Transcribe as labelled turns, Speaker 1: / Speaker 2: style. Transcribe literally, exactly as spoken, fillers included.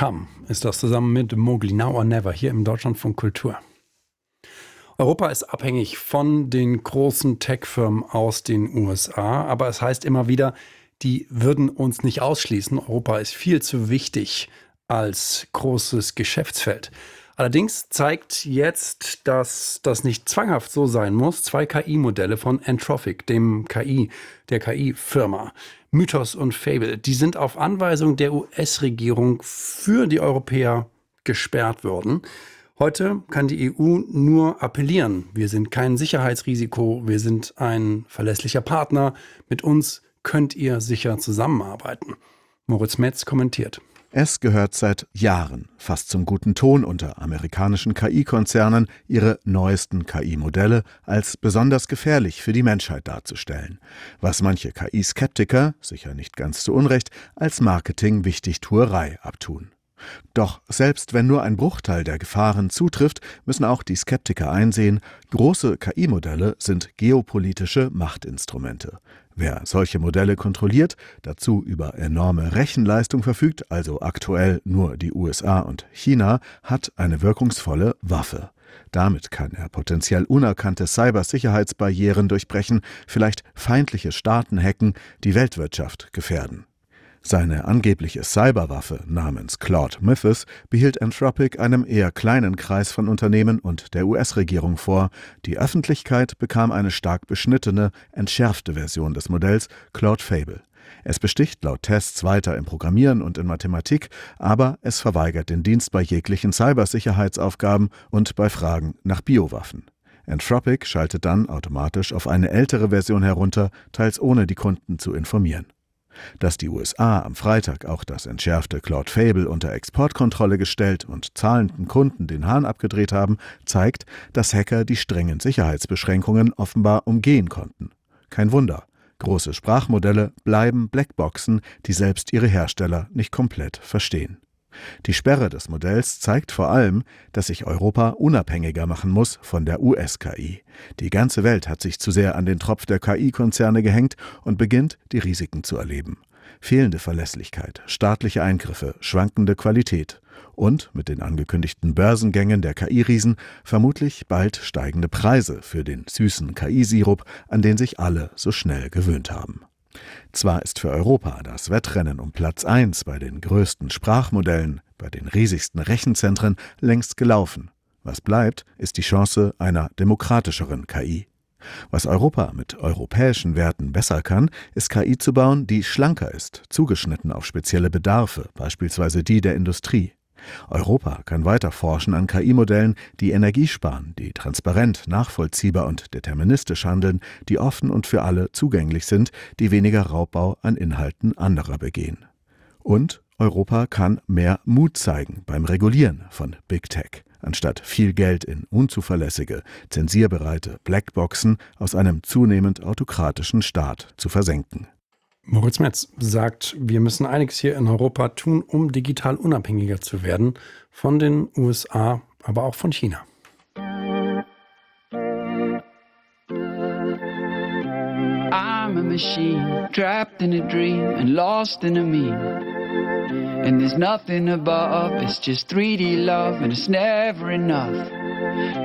Speaker 1: Tam ist das zusammen mit Mowgli, Now or Never, hier im Deutschlandfunk Kultur. Europa ist abhängig von den großen Tech-Firmen aus den U S A, aber es heißt immer wieder, die würden uns nicht ausschließen. Europa ist viel zu wichtig als großes Geschäftsfeld. Allerdings zeigt jetzt, dass das nicht zwanghaft so sein muss. Zwei K I-Modelle von Anthropic, dem K I, der K I-Firma, Mythos und Fable, die sind auf Anweisung der U S-Regierung für die Europäer gesperrt worden. Heute kann die E U nur appellieren. Wir sind kein Sicherheitsrisiko, wir sind ein verlässlicher Partner. Mit uns könnt ihr sicher zusammenarbeiten. Moritz Metz kommentiert.
Speaker 2: Es gehört seit Jahren fast zum guten Ton unter amerikanischen K I-Konzernen, ihre neuesten K I-Modelle als besonders gefährlich für die Menschheit darzustellen, was manche K I-Skeptiker, sicher nicht ganz zu Unrecht, als Marketing-Wichtigtuerei abtun. Doch selbst wenn nur ein Bruchteil der Gefahren zutrifft, müssen auch die Skeptiker einsehen, große K I-Modelle sind geopolitische Machtinstrumente. Wer solche Modelle kontrolliert, dazu über enorme Rechenleistung verfügt, also aktuell nur die U S A und China, hat eine wirkungsvolle Waffe. Damit kann er potenziell unerkannte Cybersicherheitsbarrieren durchbrechen, vielleicht feindliche Staaten hacken, die Weltwirtschaft gefährden. Seine angebliche Cyberwaffe namens Claude Mythos behielt Anthropic einem eher kleinen Kreis von Unternehmen und der U S-Regierung vor. Die Öffentlichkeit bekam eine stark beschnittene, entschärfte Version des Modells Claude Fable. Es besticht laut Tests weiter im Programmieren und in Mathematik, aber es verweigert den Dienst bei jeglichen Cybersicherheitsaufgaben und bei Fragen nach Biowaffen. Anthropic schaltet dann automatisch auf eine ältere Version herunter, teils ohne die Kunden zu informieren. Dass die U S A am Freitag auch das entschärfte Claude Fable unter Exportkontrolle gestellt und zahlenden Kunden den Hahn abgedreht haben, zeigt, dass Hacker die strengen Sicherheitsbeschränkungen offenbar umgehen konnten. Kein Wunder, große Sprachmodelle bleiben Blackboxen, die selbst ihre Hersteller nicht komplett verstehen. Die Sperre des Modells zeigt vor allem, dass sich Europa unabhängiger machen muss von der U S-K I. Die ganze Welt hat sich zu sehr an den Tropf der K I-Konzerne gehängt und beginnt, die Risiken zu erleben. Fehlende Verlässlichkeit, staatliche Eingriffe, schwankende Qualität und mit den angekündigten Börsengängen der K I-Riesen vermutlich bald steigende Preise für den süßen K I-Sirup, an den sich alle so schnell gewöhnt haben. Zwar ist für Europa das Wettrennen um Platz eins bei den größten Sprachmodellen, bei den riesigsten Rechenzentren längst gelaufen. Was bleibt, ist die Chance einer demokratischeren K I. Was Europa mit europäischen Werten besser kann, ist K I zu bauen, die schlanker ist, zugeschnitten auf spezielle Bedarfe, beispielsweise die der Industrie. Europa kann weiter forschen an K I-Modellen, die Energie sparen, die transparent, nachvollziehbar und deterministisch handeln, die offen und für alle zugänglich sind, die weniger Raubbau an Inhalten anderer begehen. Und Europa kann mehr Mut zeigen beim Regulieren von Big Tech, anstatt viel Geld in unzuverlässige, zensierbereite Blackboxen aus einem zunehmend autokratischen Staat zu versenken.
Speaker 1: Moritz Metz sagt, wir müssen einiges hier in Europa tun, um digital unabhängiger zu werden von den U S A, aber auch von China.
Speaker 3: I'm a machine, trapped in a dream and lost in a meme. And there's nothing above, it's just three D love and it's never enough.